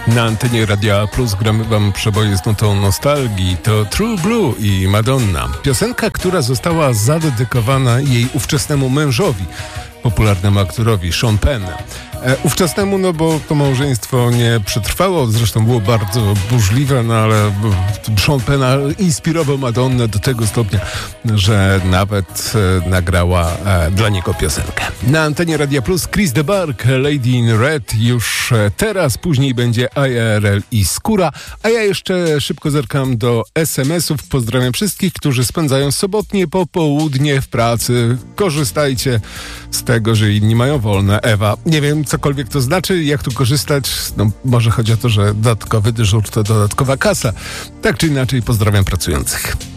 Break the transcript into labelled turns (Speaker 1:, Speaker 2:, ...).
Speaker 1: Na antenie Radia Plus gramy wam przeboje z nutą nostalgii. To True Blue i Madonna. Piosenka, która została zadedykowana jej ówczesnemu mężowi, popularnemu aktorowi Sean Penn. Ówczesnemu, no bo to małżeństwo nie przetrwało, zresztą było bardzo burzliwe, no ale Sean Penn inspirował Madonnę do tego stopnia, że nawet nagrała dla niego piosenkę. Na antenie Radia Plus Chris de Burgh, Lady in Red już teraz, później będzie IRL i Skóra, a ja jeszcze szybko zerkam do SMS-ów. Pozdrawiam wszystkich, którzy spędzają sobotnie popołudnie w pracy. Korzystajcie z tego, że inni mają wolne. Ewa, nie wiem, cokolwiek to znaczy, jak tu korzystać. No, może chodzi o to, że dodatkowy dyżur to dodatkowa kasa. Tak czy inaczej, pozdrawiam pracujących.